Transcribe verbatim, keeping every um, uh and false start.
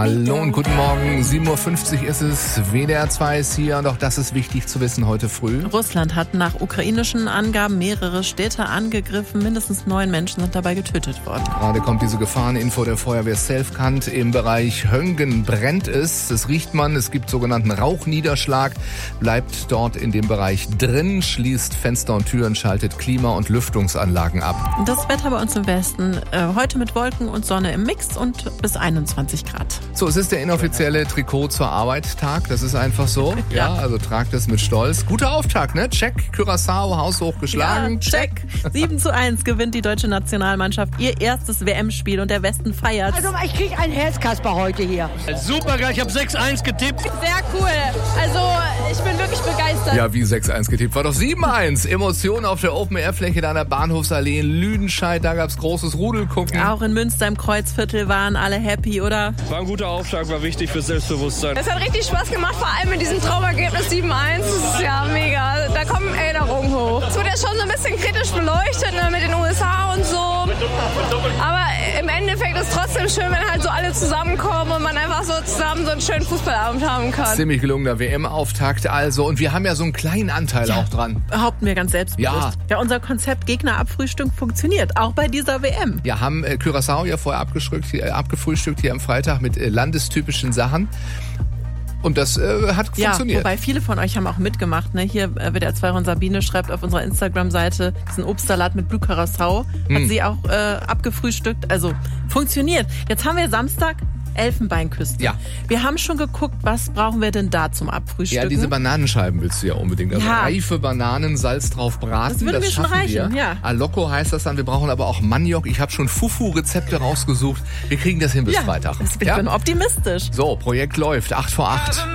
Hallo und guten Morgen. sieben Uhr fünfzig ist es. W D R zwei ist hier und auch das ist wichtig zu wissen heute früh. Russland hat nach ukrainischen Angaben mehrere Städte angegriffen. Mindestens neun Menschen sind dabei getötet worden. Gerade kommt diese Gefahreninfo der Feuerwehr Selfkant. Im Bereich Höngen brennt es. Das riecht man. Es gibt sogenannten Rauchniederschlag. Bleibt dort in dem Bereich drin, schließt Fenster und Türen, schaltet Klima- und Lüftungsanlagen ab. Das Wetter bei uns im Westen. Äh, heute mit Wolken und Sonne im Mix und bis einundzwanzig Grad. So, es ist der inoffizielle Trikot zur Arbeit-Tag. Das ist einfach so. Ja, also tragt es mit Stolz. Guter Auftakt, ne? Check, Curaçao, haushoch geschlagen. Ja, check. sieben zu eins gewinnt die deutsche Nationalmannschaft ihr erstes W M-Spiel und der Westen feiert. Also ich krieg einen Herzkasper heute hier. Super geil, ich habe sechs eins getippt. Sehr cool. Also ich bin wirklich begeistert. Ja, wie sechs eins getippt. War doch sieben eins. Emotionen auf der Open-Air-Fläche da an der Bahnhofsallee in Lüdenscheid. Da gab's großes Rudelgucken. Auch in Münster im Kreuzviertel waren alle happy, oder? War ein guter Aufschlag, war wichtig fürs Selbstbewusstsein. Es hat richtig Spaß gemacht, vor allem mit diesem Traumergebnis sieben eins. Das ist ja mega. Da kommen Erinnerungen hoch. Es wird ja schon so ein bisschen kritisch beleuchtet, ne, mit den U S A und so. Aber im Endeffekt ist es trotzdem schön, wenn halt so alle zusammenkommen und man einfach so zusammen so einen schönen Fußballabend haben kann. Ziemlich gelungener W M-Auftakt also. Und wir haben ja so einen kleinen Anteil ja, auch dran. Behaupten wir ganz selbstbewusst. Ja. ja, unser Konzept Gegner-Abfrühstück funktioniert, auch bei dieser W M. Ja, haben äh, Curaçao ja vorher abgefrühstückt, äh, abgefrühstückt hier am Freitag mit äh, landestypischen Sachen. Und das äh, hat ja, funktioniert. Wobei viele von euch haben auch mitgemacht. Ne? Hier äh, W D R zwei und Sabine schreibt auf unserer Instagram-Seite, diesen Obstsalat mit Blue Curaçao. Hm. Hat sie auch äh, abgefrühstückt. Also funktioniert. Jetzt haben wir Samstag Elfenbeinküste. Ja. Wir haben schon geguckt, was brauchen wir denn da zum Abfrühstücken? Ja, diese Bananenscheiben willst du ja unbedingt. Also ja. reife Bananen, Salz drauf braten. Das würde das mir schon reichen, wir. ja. Alocco heißt das dann. Wir brauchen aber auch Maniok. Ich habe schon Fufu-Rezepte rausgesucht. Wir kriegen das hin bis ja, Freitag. Ich ja? bin optimistisch. So, Projekt läuft. acht vor acht.